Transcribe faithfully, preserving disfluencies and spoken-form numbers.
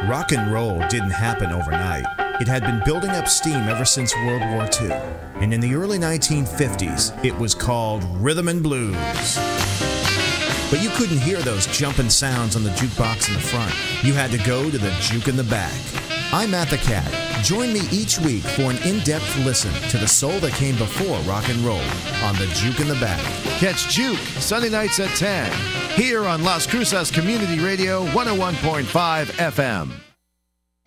Rock and roll didn't happen overnight. It had been building up steam ever since World War Two. And in the early nineteen fifties, it was called rhythm and blues. But you couldn't hear those jumping sounds on the jukebox in the front. You had to go to the juke in the back. I'm Matt the Cat. Join me each week for an in-depth listen to the soul that came before rock and roll on the Juke in the Back. Catch Juke Sunday nights at ten here on Las Cruces Community Radio one oh one point five F M.